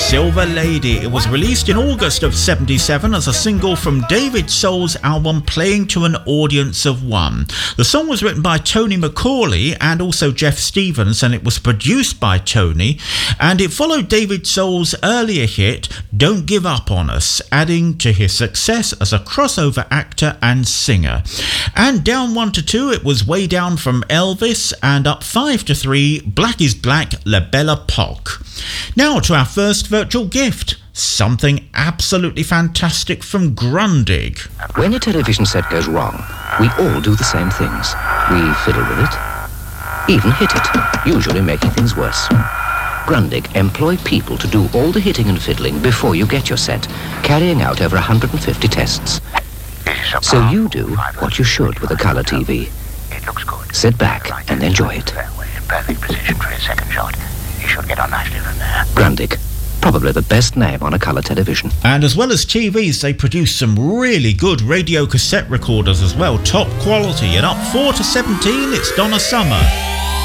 Silver Lady. It was released in August of 77 as a single from David Soul's album Playing to an Audience of One. The song was written by Tony Macaulay and also Jeff Stevens, and it was produced by Tony, and it followed David Soul's earlier hit Don't Give Up on Us, adding to his success as a crossover actor and singer. And down 1 to 2 it was Way Down from Elvis, and up 5 to 3 Black is Black, La Belle Époque. Now to our first virtual gift, something absolutely fantastic from Grundig. When your television set goes wrong, we all do the same things. We fiddle with it, even hit it, usually making things worse. Grundig employ people to do all the hitting and fiddling before you get your set, carrying out over 150 tests. So you do what you should with a colour TV. Sit back and enjoy it. Perfect position for his second shot. He should get on nicely from there. Grundig, probably the best name on a colour television. And as well as TVs, they produce some really good radio cassette recorders as well, top quality. And up 4 to 17, it's Donna Summer.